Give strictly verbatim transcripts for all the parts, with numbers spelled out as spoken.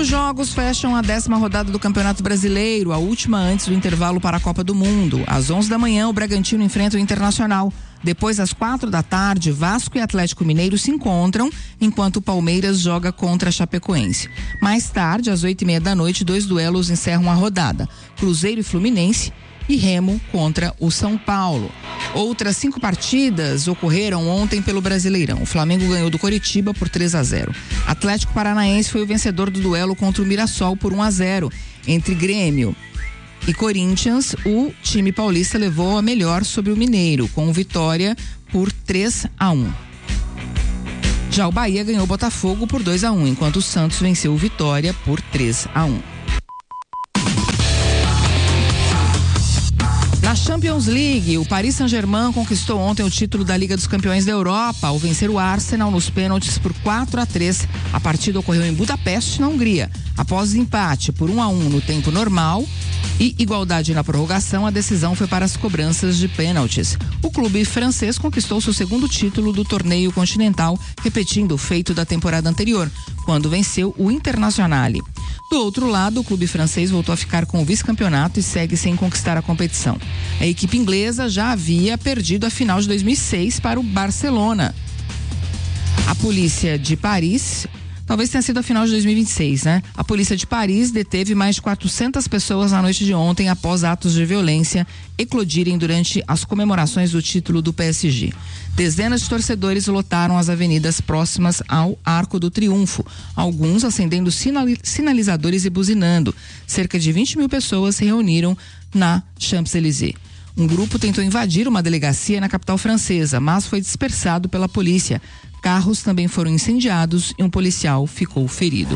Os jogos fecham a décima rodada do Campeonato Brasileiro, a última antes do intervalo para a Copa do Mundo. Às onze da manhã, o Bragantino enfrenta o Internacional. Depois, às quatro da tarde, Vasco e Atlético Mineiro se encontram, enquanto o Palmeiras joga contra a Chapecoense. Mais tarde, às oito e meia da noite, dois duelos encerram a rodada: Cruzeiro e Fluminense e Remo contra o São Paulo. Outras cinco partidas ocorreram ontem pelo Brasileirão. O Flamengo ganhou do Coritiba por três a zero. Atlético Paranaense foi o vencedor do duelo contra o Mirassol por um a zero. Entre Grêmio e Corinthians, o time paulista levou a melhor sobre o Mineiro, com vitória por três a um. Já o Bahia ganhou o Botafogo por dois a um, enquanto o Santos venceu o Vitória por três a um. Na Champions League, o Paris Saint-Germain conquistou ontem o título da Liga dos Campeões da Europa ao vencer o Arsenal nos pênaltis por quatro a três. A partida ocorreu em Budapeste, na Hungria. Após empate por um a um no tempo normal e igualdade na prorrogação, a decisão foi para as cobranças de pênaltis. O clube francês conquistou seu segundo título do torneio continental, repetindo o feito da temporada anterior, quando venceu o Internazionale. Do outro lado, o clube francês voltou a ficar com o vice-campeonato e segue sem conquistar a competição. A equipe inglesa já havia perdido a final de dois mil e seis para o Barcelona. A polícia de Paris... Talvez tenha sido a final de dois mil e vinte e seis, né? A polícia de Paris deteve mais de quatrocentas pessoas na noite de ontem após atos de violência eclodirem durante as comemorações do título do P S G. Dezenas de torcedores lotaram as avenidas próximas ao Arco do Triunfo, alguns acendendo sinalizadores e buzinando. Cerca de vinte mil pessoas se reuniram na Champs-Élysées. Um grupo tentou invadir uma delegacia na capital francesa, mas foi dispersado pela polícia. Carros também foram incendiados e um policial ficou ferido.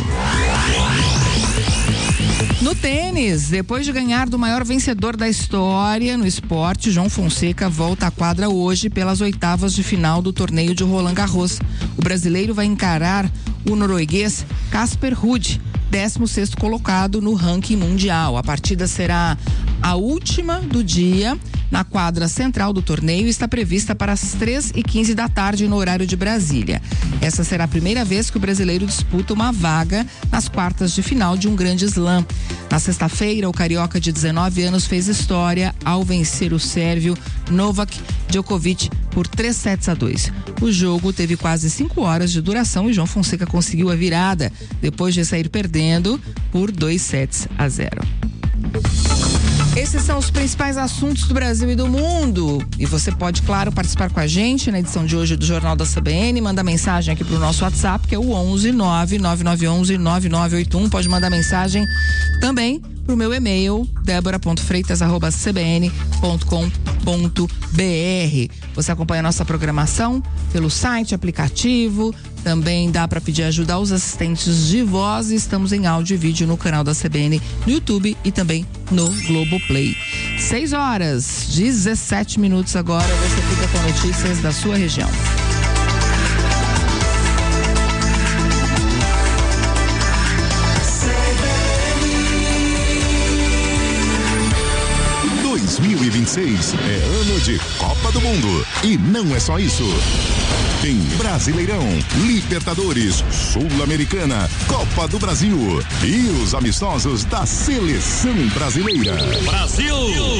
No tênis, depois de ganhar do maior vencedor da história no esporte, João Fonseca volta à quadra hoje pelas oitavas de final do torneio de Roland Garros. O brasileiro vai encarar o norueguês Casper Ruud, décimo sexto colocado no ranking mundial. A partida será a última do dia na quadra central do torneio e está prevista para as três e quinze da tarde no horário de Brasília. Essa será a primeira vez que o brasileiro disputa uma vaga nas quartas de final de um grande slam. Na sexta-feira, o carioca de dezenove anos fez história ao vencer o sérvio Novak Djokovic por três sets a dois. O jogo teve quase cinco horas de duração e João Fonseca conseguiu a virada depois de sair perdendo por dois sets a zero. Esses são os principais assuntos do Brasil e do mundo. E você pode, claro, participar com a gente na edição de hoje do Jornal da C B N. Manda mensagem aqui pro nosso WhatsApp, que é o onze nove nove nove um um nove nove oito um. Pode mandar mensagem também pro meu e-mail, débora ponto freitas arroba c b n ponto com ponto b r. Você acompanha a nossa programação pelo site, aplicativo. Também dá para pedir ajuda aos assistentes de voz. Estamos em áudio e vídeo no canal da C B N, no YouTube e também no Globoplay. seis horas, dezessete minutos agora. Você fica com notícias da sua região. dois mil e vinte e seis é ano de Copa do Mundo. E não é só isso. Tem Brasileirão, Libertadores, Sul-Americana, Copa do Brasil e os amistosos da Seleção Brasileira. Brasil!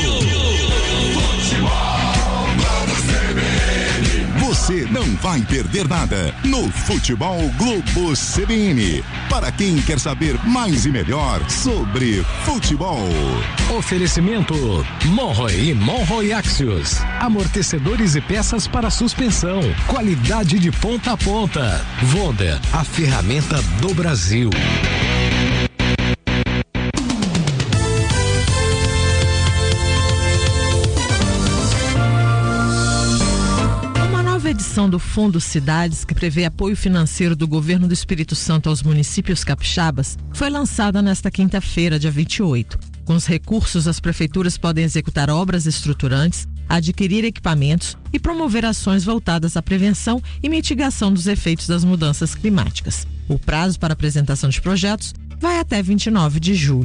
Você não vai perder nada no Futebol Globo C B N. Para quem quer saber mais e melhor sobre futebol. Oferecimento Monroe e Monroe Axios. Amortecedores e peças para suspensão. Qualidade de ponta a ponta. Vonda, a ferramenta do Brasil. Edição do Fundo Cidades, que prevê apoio financeiro do governo do Espírito Santo aos municípios capixabas, foi lançada nesta quinta-feira, dia vinte e oito. Com os recursos, as prefeituras podem executar obras estruturantes, adquirir equipamentos e promover ações voltadas à prevenção e mitigação dos efeitos das mudanças climáticas. O prazo para apresentação de projetos vai até vinte e nove de julho.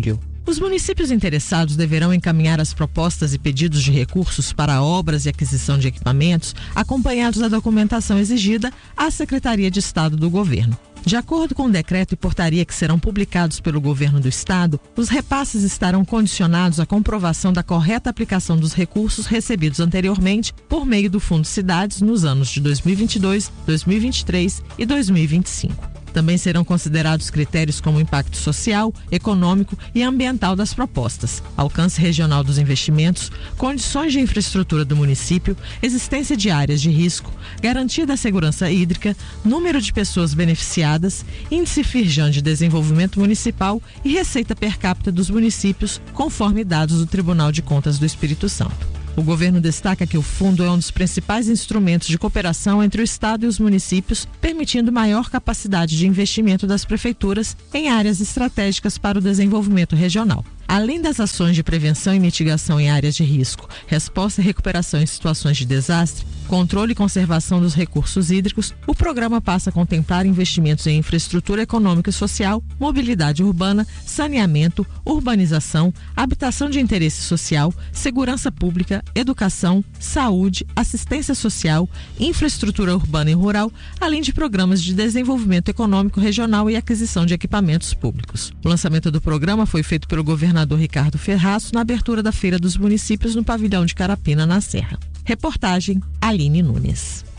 Os municípios interessados deverão encaminhar as propostas e pedidos de recursos para obras e aquisição de equipamentos, acompanhados da documentação exigida à Secretaria de Estado do Governo. De acordo com o decreto e portaria que serão publicados pelo Governo do Estado, os repasses estarão condicionados à comprovação da correta aplicação dos recursos recebidos anteriormente por meio do Fundo Cidades nos anos de dois mil e vinte e dois, dois mil e vinte e três e dois mil e vinte e cinco. Também serão considerados critérios como impacto social, econômico e ambiental das propostas, alcance regional dos investimentos, condições de infraestrutura do município, existência de áreas de risco, garantia da segurança hídrica, número de pessoas beneficiadas, índice Firjan de desenvolvimento municipal e receita per capita dos municípios, conforme dados do Tribunal de Contas do Espírito Santo. O governo destaca que o fundo é um dos principais instrumentos de cooperação entre o Estado e os municípios, permitindo maior capacidade de investimento das prefeituras em áreas estratégicas para o desenvolvimento regional. Além das ações de prevenção e mitigação em áreas de risco, resposta e recuperação em situações de desastre, controle e conservação dos recursos hídricos, o programa passa a contemplar investimentos em infraestrutura econômica e social, mobilidade urbana, saneamento, urbanização, habitação de interesse social, segurança pública, educação, saúde, assistência social, infraestrutura urbana e rural, além de programas de desenvolvimento econômico regional e aquisição de equipamentos públicos. O lançamento do programa foi feito pelo governador Ricardo Ferraz na abertura da Feira dos Municípios no pavilhão de Carapina, na Serra. Reportagem Aline Nunes.